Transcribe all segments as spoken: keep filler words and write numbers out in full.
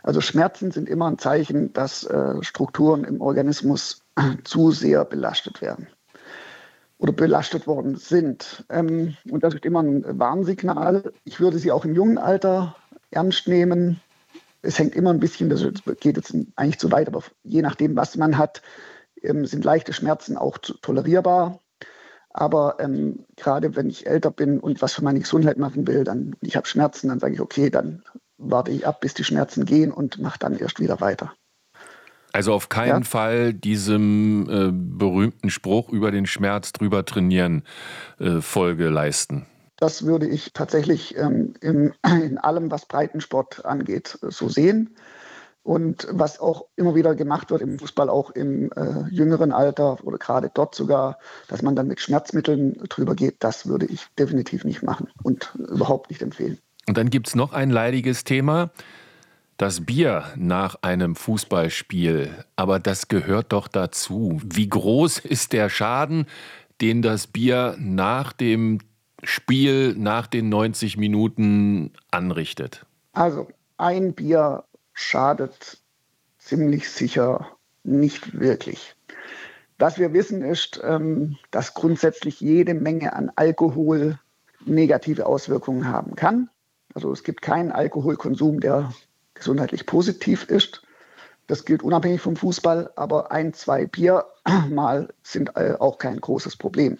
Also Schmerzen sind immer ein Zeichen, dass äh, Strukturen im Organismus äh, zu sehr belastet werden oder belastet worden sind. Ähm, und das ist immer ein Warnsignal. Ich würde sie auch im jungen Alter ernst nehmen. Es hängt immer ein bisschen, das geht jetzt eigentlich zu weit, aber je nachdem, was man hat, ähm, sind leichte Schmerzen auch to- tolerierbar. Aber ähm, gerade wenn ich älter bin und was für meine Gesundheit machen will, dann ich habe Schmerzen, dann sage ich, okay, dann warte ich ab, bis die Schmerzen gehen und mache dann erst wieder weiter. Also auf keinen Ja? Fall diesem äh, berühmten Spruch über den Schmerz drüber trainieren äh, Folge leisten. Das würde ich tatsächlich ähm, im, in allem, was Breitensport angeht, so sehen. Und was auch immer wieder gemacht wird im Fußball, auch im äh, jüngeren Alter oder gerade dort sogar, dass man dann mit Schmerzmitteln drüber geht, das würde ich definitiv nicht machen und überhaupt nicht empfehlen. Und dann gibt es noch ein leidiges Thema, das Bier nach einem Fußballspiel. Aber das gehört doch dazu. Wie groß ist der Schaden, den das Bier nach dem Spiel, nach den neunzig Minuten anrichtet? Also ein Bier schadet ziemlich sicher nicht wirklich. Was wir wissen ist, ähm, dass grundsätzlich jede Menge an Alkohol negative Auswirkungen haben kann. Also es gibt keinen Alkoholkonsum, der gesundheitlich positiv ist. Das gilt unabhängig vom Fußball, aber ein, zwei Bier mal sind äh, auch kein großes Problem.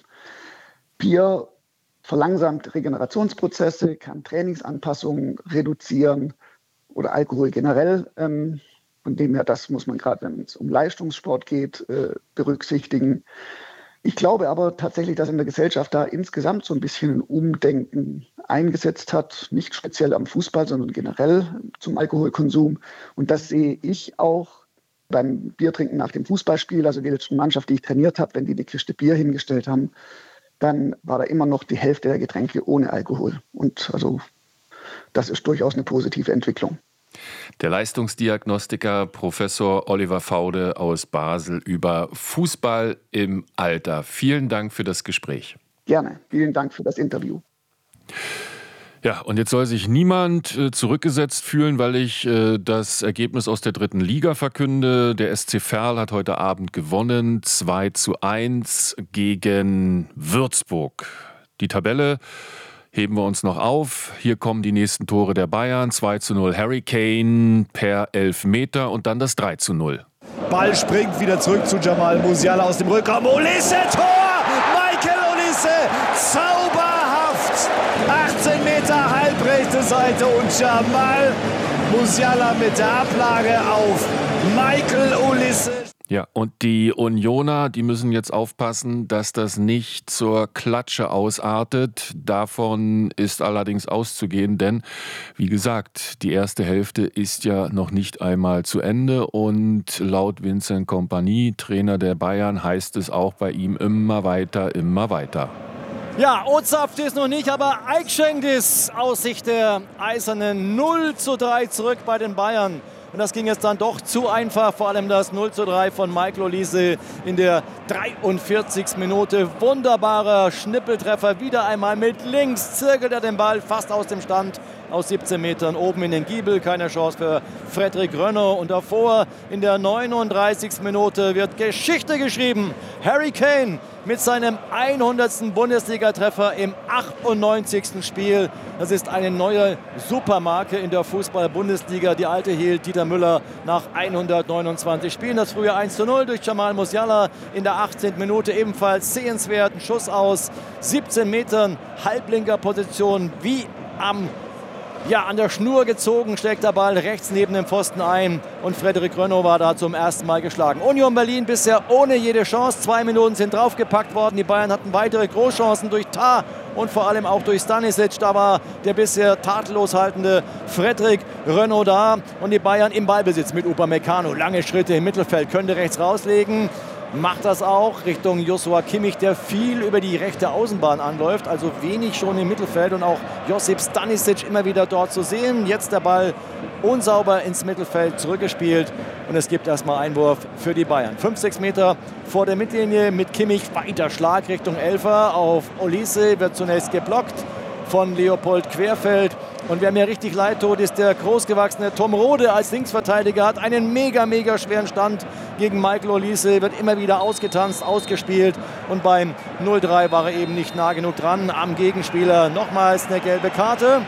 Bier verlangsamt Regenerationsprozesse, kann Trainingsanpassungen reduzieren oder Alkohol generell. Ähm, von dem her, das muss man gerade, wenn es um Leistungssport geht, äh, berücksichtigen. Ich glaube aber tatsächlich, dass in der Gesellschaft da insgesamt so ein bisschen ein Umdenken eingesetzt hat, nicht speziell am Fußball, sondern generell zum Alkoholkonsum. Und das sehe ich auch beim Biertrinken nach dem Fußballspiel. Also die letzten Mannschaft, die ich trainiert habe, wenn die eine Kiste Bier hingestellt haben, dann war da immer noch die Hälfte der Getränke ohne Alkohol. Und also das ist durchaus eine positive Entwicklung. Der Leistungsdiagnostiker Professor Oliver Faude aus Basel über Fußball im Alter. Vielen Dank für das Gespräch. Gerne. Vielen Dank für das Interview. Ja, und jetzt soll sich niemand äh, zurückgesetzt fühlen, weil ich äh, das Ergebnis aus der dritten Liga verkünde. Der S C Verl hat heute Abend gewonnen, zwei zu eins gegen Würzburg. Die Tabelle heben wir uns noch auf. Hier kommen die nächsten Tore der Bayern. zwei zu null Harry Kane per Elfmeter und dann das drei zu null. Ball springt wieder zurück zu Jamal Musiala aus dem Rückraum. Olise, Tor! Michael Olise, zauberhaft! achtzehn Meter halbrechte Seite und Jamal Musiala mit der Ablage auf Michael Olise. Ja, und die Unioner, die müssen jetzt aufpassen, dass das nicht zur Klatsche ausartet. Davon ist allerdings auszugehen, denn wie gesagt, die erste Hälfte ist ja noch nicht einmal zu Ende und laut Vincent Kompany, Trainer der Bayern, heißt es auch bei ihm immer weiter, immer weiter. Ja, Ozapft ist noch nicht, aber Aikşenkis aus Sicht der Eisernen null zu drei zurück bei den Bayern. Und das ging jetzt dann doch zu einfach, vor allem das null zu drei von Michael Olise in der dreiundvierzigsten Minute. Wunderbarer Schnippeltreffer, wieder einmal mit links, zirkelt er den Ball fast aus dem Stand, aus siebzehn Metern oben in den Giebel. Keine Chance für Frederik Rönner. Und davor in der neununddreißigsten Minute wird Geschichte geschrieben. Harry Kane mit seinem hundertsten Bundesliga-Treffer im achtundneunzigsten Spiel. Das ist eine neue Supermarke in der Fußball-Bundesliga. Die alte hielt Dieter Müller nach hundertneunundzwanzig Spielen. Das frühe eins zu null durch Jamal Musiala in der achtzehnten Minute. Ebenfalls sehenswert. Ein Schuss aus siebzehn Metern, halblinker Position, wie am Ja, an der Schnur gezogen, schlägt der Ball rechts neben dem Pfosten ein und Frederik Rönno war da zum ersten Mal geschlagen. Union Berlin bisher ohne jede Chance, zwei Minuten sind draufgepackt worden. Die Bayern hatten weitere Großchancen durch Tah und vor allem auch durch Stanisic. Da war der bisher tadellos haltende Frederik Rönno da und die Bayern im Ballbesitz mit Upamecano. Lange Schritte im Mittelfeld, könnte rechts rauslegen. Macht das auch Richtung Joshua Kimmich, der viel über die rechte Außenbahn anläuft, also wenig schon im Mittelfeld und auch Josip Stanisic immer wieder dort zu sehen. Jetzt der Ball unsauber ins Mittelfeld zurückgespielt und es gibt erstmal Einwurf für die Bayern. fünf, sechs Meter vor der Mittellinie mit Kimmich, weiter Schlag Richtung Elfer auf Olise, wird zunächst geblockt von Leopold Querfeld. Und wer mir richtig leid tut, ist der großgewachsene Tom Rode als Linksverteidiger. Hat einen mega, mega schweren Stand gegen Michael Olise. Wird immer wieder ausgetanzt, ausgespielt. Und beim null drei war er eben nicht nah genug dran am Gegenspieler. Nochmals eine gelbe Karte.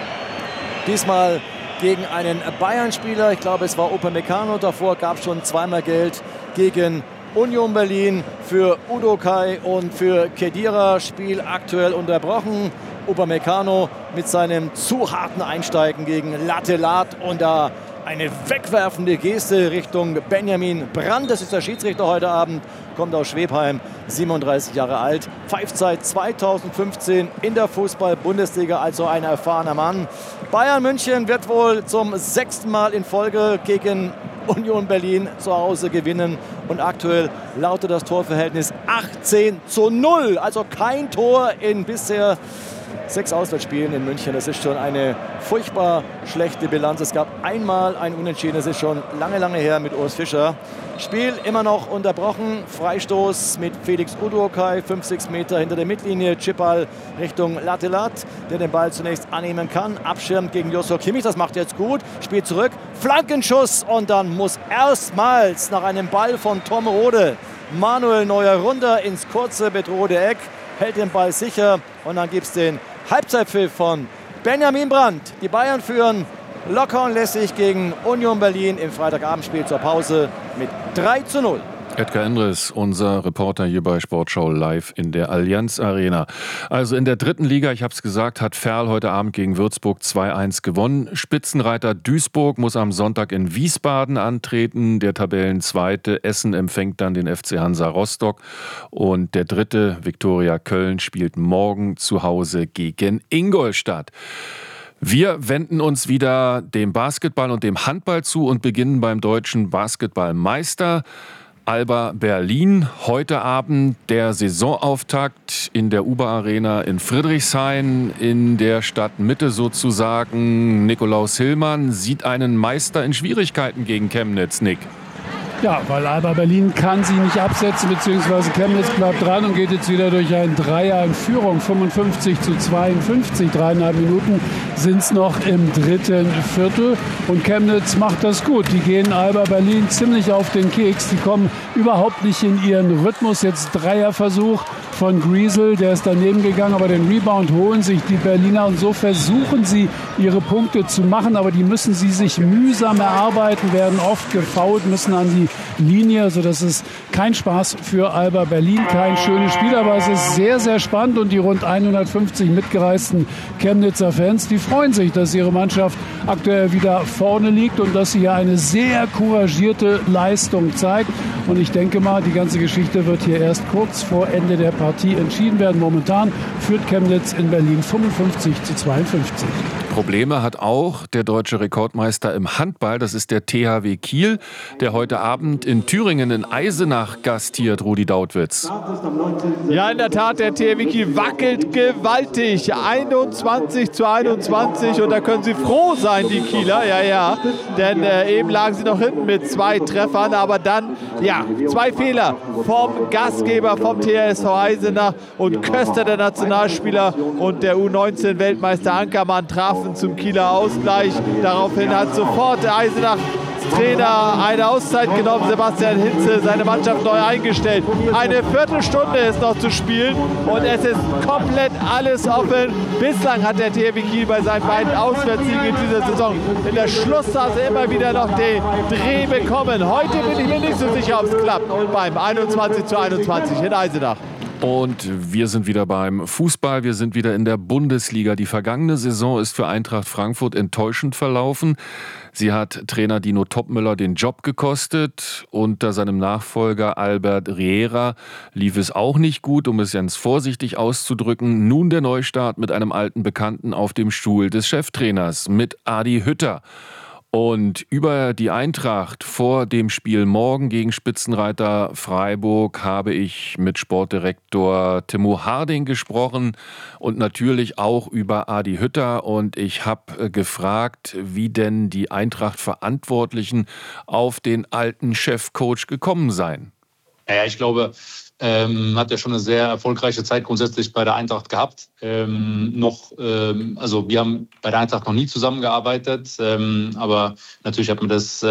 Diesmal gegen einen Bayern-Spieler. Ich glaube, es war Upamecano. Davor gab es schon zweimal Gelb gegen Union Berlin für Udokai und für Khedira. Spiel aktuell unterbrochen. Upamecano mit seinem zu harten Einsteigen gegen Latelat und da eine wegwerfende Geste Richtung Benjamin Brandt. Das ist der Schiedsrichter heute Abend, kommt aus Schwebheim, siebenunddreißig Jahre alt, pfeift seit zweitausendfünfzehn in der Fußball-Bundesliga, also ein erfahrener Mann. Bayern München wird wohl zum sechsten Mal in Folge gegen Union Berlin zu Hause gewinnen und aktuell lautet das Torverhältnis achtzehn zu null, also kein Tor in bisher sechs Auswärtsspielen in München. Das ist schon eine furchtbar schlechte Bilanz. Es gab einmal ein Unentschieden, das ist schon lange, lange her mit Urs Fischer. Spiel immer noch unterbrochen. Freistoß mit Felix Udokai, fünf, sechs Meter hinter der Mittellinie. Chipball Richtung Latelat, der den Ball zunächst annehmen kann. Abschirmt gegen Joshua Kimmich, das macht jetzt gut. Spiel zurück, Flankenschuss und dann muss erstmals nach einem Ball von Tom Rode Manuel Neuer runter ins kurze bedrohte Eck. Hält den Ball sicher und dann gibt es den Halbzeitpfiff von Benjamin Brandt. Die Bayern führen locker und lässig gegen Union Berlin im Freitagabendspiel zur Pause mit drei zu null. Edgar Endres, unser Reporter hier bei Sportschau live in der Allianz Arena. Also in der dritten Liga, ich habe es gesagt, hat Ferl heute Abend gegen Würzburg zwei eins gewonnen. Spitzenreiter Duisburg muss am Sonntag in Wiesbaden antreten. Der Tabellenzweite Essen empfängt dann den F C Hansa Rostock. Und der dritte, Viktoria Köln, spielt morgen zu Hause gegen Ingolstadt. Wir wenden uns wieder dem Basketball und dem Handball zu und beginnen beim deutschen Basketballmeister Alba Berlin. Heute Abend der Saisonauftakt in der Uber Arena in Friedrichshain, in der Stadtmitte sozusagen. Nikolaus Hillmann sieht einen Meister in Schwierigkeiten gegen Chemnitz. Nick. Ja, weil Alba Berlin kann sie nicht absetzen, beziehungsweise Chemnitz bleibt dran und geht jetzt wieder durch einen Dreier in Führung. fünfundfünfzig zu zweiundfünfzig, dreieinhalb Minuten sind es noch im dritten Viertel. Und Chemnitz macht das gut. Die gehen Alba Berlin ziemlich auf den Keks. Die kommen überhaupt nicht in ihren Rhythmus. Jetzt Dreierversuch von Griesel, der ist daneben gegangen, aber den Rebound holen sich die Berliner und so versuchen sie, ihre Punkte zu machen, aber die müssen sie sich mühsam erarbeiten, werden oft gefoult, müssen an die Linie, also das ist kein Spaß für Alba Berlin, kein schönes Spiel, aber es ist sehr, sehr spannend und die rund hundertfünfzig mitgereisten Chemnitzer Fans, die freuen sich, dass ihre Mannschaft aktuell wieder vorne liegt und dass sie hier eine sehr couragierte Leistung zeigt. Und ich denke mal, die ganze Geschichte wird hier erst kurz vor Ende der Partie entschieden werden. Momentan führt Chemnitz in Berlin fünfundfünfzig zu zweiundfünfzig. Probleme hat auch der deutsche Rekordmeister im Handball. Das ist der T H W Kiel, der heute Abend in Thüringen in Eisenach gastiert. Rudi Dautwitz. Ja, in der Tat, der T H W Kiel wackelt gewaltig. einundzwanzig zu einundzwanzig und da können sie froh sein, die Kieler. Ja, ja, denn äh, eben lagen sie noch hinten mit zwei Treffern, aber dann, ja, zwei Fehler vom Gastgeber, vom T H S V Eisenach und Köster, der Nationalspieler, und der U neunzehn Weltmeister Ankermann trafen zum Kieler Ausgleich. Daraufhin hat sofort der Eisenach Trainer eine Auszeit genommen, Sebastian Hinze, seine Mannschaft neu eingestellt. Eine Viertelstunde ist noch zu spielen und es ist komplett alles offen. Bislang hat der T H W Kiel bei seinen beiden Auswärtssiegen in dieser Saison in der Schlussphase immer wieder noch den Dreh bekommen. Heute bin ich mir nicht so sicher, ob es klappt beim einundzwanzig zu einundzwanzig in Eisenach. Und wir sind wieder beim Fußball, wir sind wieder in der Bundesliga. Die vergangene Saison ist für Eintracht Frankfurt enttäuschend verlaufen. Sie hat Trainer Dino Toppmöller den Job gekostet. Unter seinem Nachfolger Albert Riera lief es auch nicht gut, um es ganz vorsichtig auszudrücken. Nun der Neustart mit einem alten Bekannten auf dem Stuhl des Cheftrainers, mit Adi Hütter. Und über die Eintracht vor dem Spiel morgen gegen Spitzenreiter Freiburg habe ich mit Sportdirektor Timo Harding gesprochen und natürlich auch über Adi Hütter. Und ich habe gefragt, wie denn die Eintracht-Verantwortlichen auf den alten Chefcoach gekommen seien. Naja, ich glaube, ähm, hat ja schon eine sehr erfolgreiche Zeit grundsätzlich bei der Eintracht gehabt. Ähm, noch, ähm, also wir haben bei der Eintracht noch nie zusammengearbeitet, ähm, aber natürlich hat man das